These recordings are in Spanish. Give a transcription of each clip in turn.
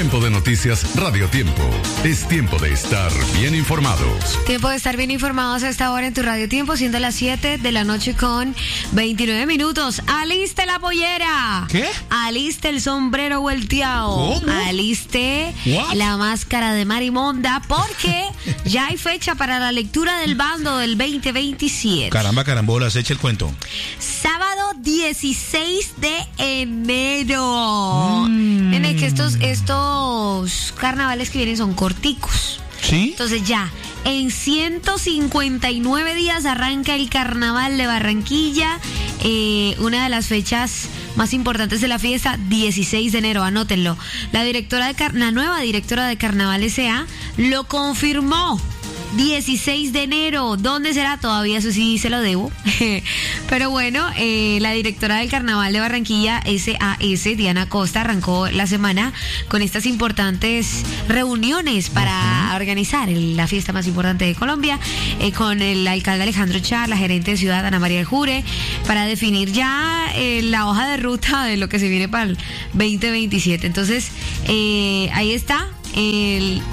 Tiempo de noticias Radio Tiempo. Es tiempo de estar bien informados. Tiempo de estar bien informados a esta hora en tu Radio Tiempo, siendo las 7 de la noche con 29 minutos. ¡Aliste la pollera! ¿Qué? ¡Aliste el sombrero volteado! ¿Cómo? ¡Aliste What? la máscara de Marimonda! Porque ya hay fecha para la lectura del bando del 2027. Caramba, carambolas, echa el cuento. Sábado 16 de enero. Nene, que estos carnavales que vienen son corticos. ¿Sí? Entonces ya, en 159 días arranca el Carnaval de Barranquilla. Una de las fechas más importantes de la fiesta, 16 de enero, anótenlo. La nueva directora de Carnaval S.A. lo confirmó. 16 de enero, ¿dónde será? Todavía eso sí se lo debo. Pero bueno, la directora del Carnaval de Barranquilla, SAS, Diana Costa, arrancó la semana con estas importantes reuniones para organizar la fiesta más importante de Colombia, con el alcalde Alejandro Char, la gerente de ciudad, Ana María del Jure, para definir ya la hoja de ruta de lo que se viene para el 2027. Entonces, ahí está, el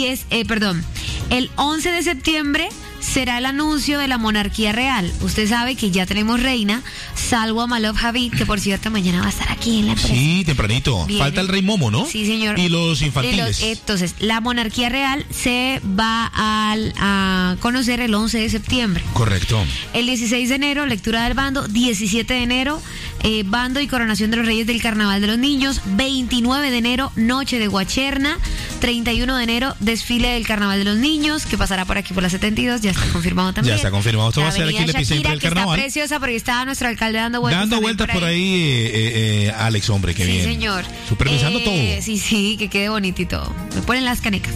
11 de septiembre será el anuncio de la monarquía real. Usted sabe que ya tenemos reina, salvo a Malov Javid, que por cierto mañana va a estar aquí en la empresa. Sí, tempranito. Viene. Falta el rey Momo, ¿no? Sí, señor. Y los infantiles. Entonces, la monarquía real se va a conocer el 11 de septiembre. Correcto. El 16 de enero, lectura del bando. 17 de enero, bando y coronación de los reyes del Carnaval de los Niños. 29 de enero, noche de Guacherna. 31 de enero, desfile del Carnaval de los Niños, que pasará por aquí por la 72. Ya está confirmado también. Ya está confirmado. Esto va a ser aquí el Avenida epicentro Shakira, del que carnaval. Está preciosa porque estaba nuestro alcalde dando vueltas. Dando vueltas por ahí, Alex, hombre, qué bien. Sí, señor. Supervisando todo. Sí, que quede bonito y todo. Me ponen las canecas.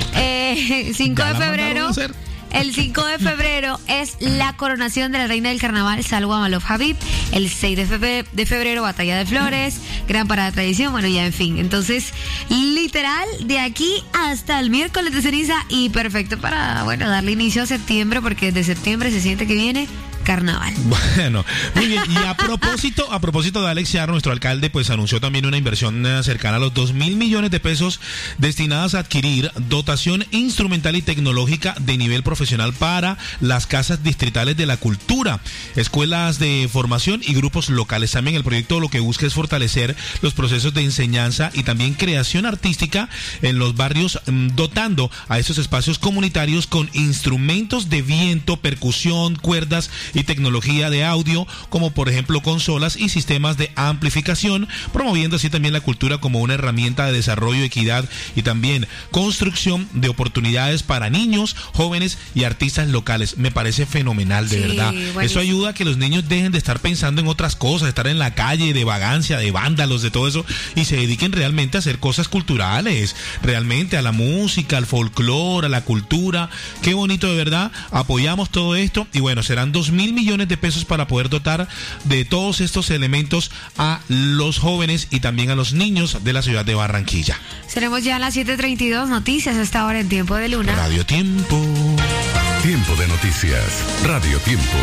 5 Ya de la mandaron febrero. a hacer. El 5 de febrero es la coronación de la reina del carnaval, Salwa Malov Javid. El 6 de febrero, Batalla de Flores, gran parada de tradición, bueno, ya en fin. Entonces, literal, de aquí hasta el miércoles de ceniza y perfecto para, bueno, darle inicio a septiembre, porque desde septiembre se siente que viene carnaval. Bueno, muy bien. Y a propósito de Alex Char, nuestro alcalde, pues anunció también una inversión cercana a los 2.000 millones de pesos destinadas a adquirir dotación instrumental y tecnológica de nivel profesional para las casas distritales de la cultura, escuelas de formación y grupos locales. También el proyecto lo que busca es fortalecer los procesos de enseñanza y también creación artística en los barrios, dotando a estos espacios comunitarios con instrumentos de viento, percusión, cuerdas y tecnología de audio, como por ejemplo consolas y sistemas de amplificación, promoviendo así también la cultura como una herramienta de desarrollo, equidad y también construcción de oportunidades para niños, jóvenes y artistas locales. Me parece fenomenal, de verdad. Buenísimo. Eso ayuda a que los niños dejen de estar pensando en otras cosas, estar en la calle de vagancia, de vándalos, de todo eso, y se dediquen realmente a hacer cosas culturales, realmente a la música, al folclore, a la cultura. Qué bonito, de verdad. Apoyamos todo esto y bueno, serán 2.000 millones de pesos para poder dotar de todos estos elementos a los jóvenes y también a los niños de la ciudad de Barranquilla. Seremos ya a las 7:32, noticias a esta hora en Tiempo de Luna. Radio Tiempo. Tiempo de noticias Radio Tiempo.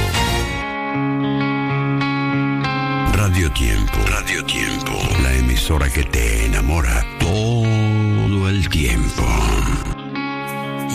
Radio Tiempo. Radio Tiempo. La emisora que te enamora todo el tiempo.